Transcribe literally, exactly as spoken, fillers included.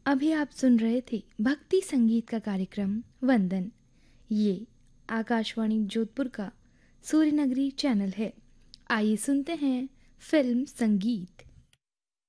अभी आप सुन रहे थे भक्ति संगीत का कार्यक्रम वंदन। ये आकाशवाणी जोधपुर का सूर्यनगरी चैनल है। आइए सुनते हैं फिल्म संगीत।